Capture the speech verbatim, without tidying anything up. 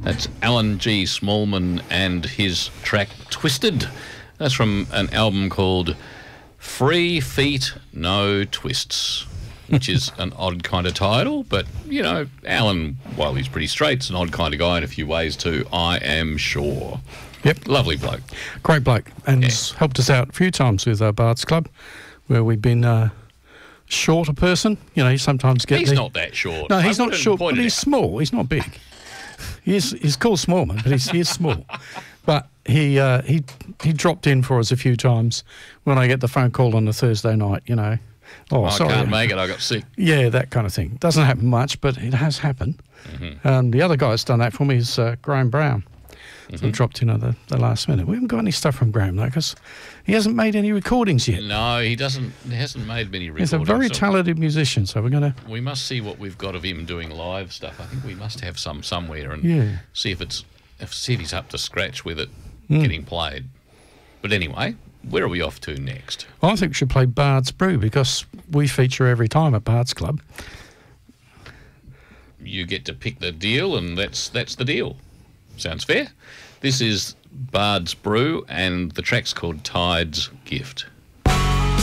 That's Alan G. Smallman and his track Twisted. That's from an album called Free Feet, No Twists, which is an odd kind of title. But, you know, Alan, while he's pretty straight, is an odd kind of guy in a few ways too, I am sure. Yep. Lovely bloke. Great bloke. And Yeah. he's helped us out a few times with our Bards Club, where we've been uh, short a person. You know, you sometimes get He's the... not that short. No, he's I not wouldn't short, point but it he's out. small. He's not big. He's he's called Smallman, but he's he is small. But he uh, he he dropped in for us a few times when I get the phone call on a Thursday night. You know, oh, I sorry, can't make it, I got sick. yeah, that kind of thing. Doesn't happen much, but it has happened. Mm-hmm. And the other guy that's done that for me is uh, Graham Brown. Mm-hmm. So dropped in at the, the last minute. We haven't got any stuff from Graham though, because he hasn't made any recordings yet. No, he doesn't. He hasn't made many recordings. He's a very so talented musician, so we're going to... we must see what we've got of him doing live stuff. I think we must have some somewhere and Yeah. see if it's if, see if he's up to scratch with it Mm. getting played. But anyway, where are we off to next? I think we should play Bard's Brew, because we feature every time at Bard's Club. You get to pick the deal, and that's that's the deal. Sounds fair. This is Bard's Brew, and the track's called Tide's Gift.